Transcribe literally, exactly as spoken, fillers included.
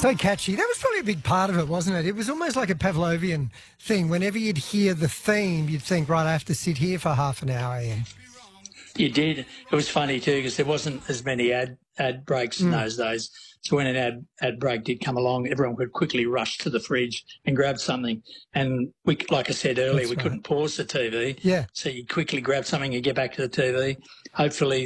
So catchy. That was probably a big part of it, wasn't it? It was almost like a Pavlovian thing. Whenever you'd hear the theme, you'd think, right, I have to sit here for half an hour. Ian. You did. It was funny too because there wasn't as many ad ad breaks in Mm. those days. So when an ad ad break did come along, everyone could quickly rush to the fridge and grab something. And we, like I said earlier, That's we right. couldn't pause the T V. Yeah. So you quickly grab something and get back to the T V. Hopefully